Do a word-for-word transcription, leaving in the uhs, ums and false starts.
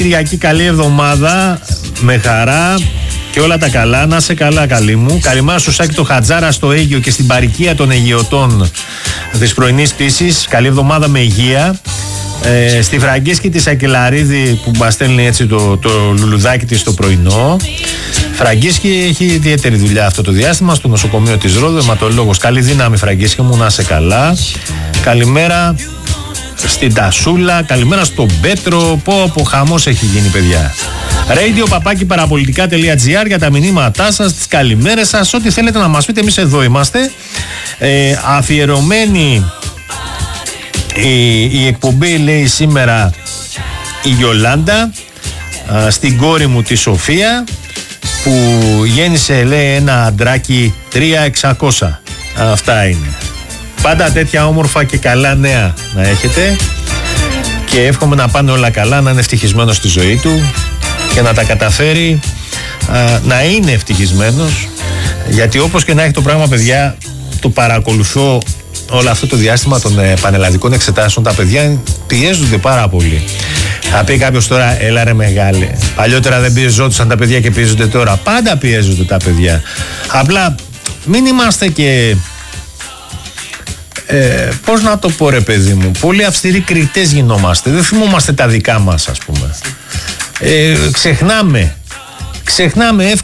Κυριακή, καλή εβδομάδα. Με χαρά και όλα τα καλά. Να σε καλά, καλή μου. Καλημέρα στο Σάκη το Χατζάρα στο Αίγιο και στην παροικία των Αιγιωτών της πρωινής πτήσης. Καλή εβδομάδα με υγεία. Ε, στη Φραγκίσκη τη Ακελαρίδη που μας στέλνει έτσι το, το λουλουδάκι της το πρωινό. Φραγκίσκη έχει ιδιαίτερη δουλειά αυτό το διάστημα στο νοσοκομείο της Ρόδου, αιματολόγος. Καλή δύναμη Φραγκίσκη μου, να σε καλά. Καλημέρα στην Τασούλα, καλημέρα στον Πέτρο. Πω πω χαμός έχει γίνει, παιδιά. Radio παπάκι παραπολιτικά τελεία τζι άρ για τα μηνύματά σας, τις καλημέρες σας, ό,τι θέλετε να μας πείτε, εμείς εδώ είμαστε. Ε, αφιερωμένη η, η εκπομπή, λέει σήμερα η Γιολάντα, α, στην κόρη μου τη Σοφία, που γέννησε, λέει, ένα αντράκι τρία χιλιάδες εξακόσια. Αυτά είναι. Πάντα τέτοια όμορφα και καλά νέα να έχετε και εύχομαι να πάνε όλα καλά, να είναι ευτυχισμένος στη ζωή του και να τα καταφέρει, α, να είναι ευτυχισμένος, γιατί όπως και να έχει το πράγμα, παιδιά, το παρακολουθώ όλο αυτό το διάστημα των ε, πανελλαδικών εξετάσεων, τα παιδιά πιέζονται πάρα πολύ. Θα πει κάποιος τώρα, έλα ρε μεγάλε, παλιότερα δεν πιεζόντουσαν τα παιδιά και πιέζονται τώρα. Πάντα πιέζονται τα παιδιά. Απλά μην είμαστε και ε, πώς να το πω, ρε παιδί μου, πολύ αυστηροί κριτές γινόμαστε. Δεν θυμόμαστε τα δικά μας, ας πούμε. Ε, ξεχνάμε. Ξεχνάμε εύκολα.